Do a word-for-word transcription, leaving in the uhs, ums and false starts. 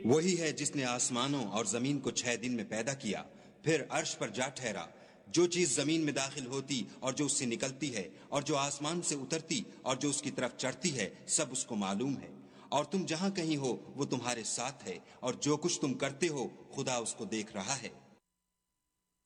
वही है जिसने आसमानों और जमीन को छह दिन में पैदा किया, फिर अर्श पर जा ठहरा। जो चीज जमीन में दाखिल होती और जो उससे निकलती है और जो आसमान से उतरती और जो उसकी तरफ चढ़ती है, सब उसको मालूम है। और तुम जहां कहीं हो वो तुम्हारे साथ है, और जो कुछ तुम करते हो खुदा उसको देख रहा है।